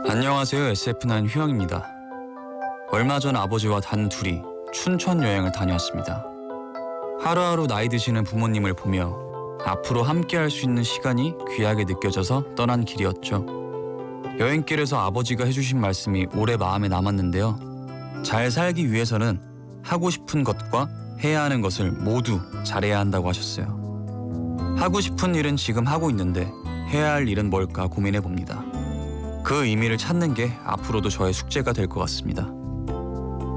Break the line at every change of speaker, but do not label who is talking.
안녕하세요. SF9 휴영입니다. 얼마 전 아버지와 단 둘이 춘천 여행을 다녀왔습니다. 하루하루 나이 드시는 부모님을 보며 앞으로 함께할 수 있는 시간이 귀하게 느껴져서 떠난 길이었죠. 여행길에서 아버지가 해주신 말씀이 오래 마음에 남았는데요. 잘 살기 위해서는 하고 싶은 것과 해야 하는 것을 모두 잘해야 한다고 하셨어요. 하고 싶은 일은 지금 하고 있는데 해야 할 일은 뭘까 고민해 봅니다. 그 의미를 찾는 게 앞으로도 저의 숙제가 될 것 같습니다.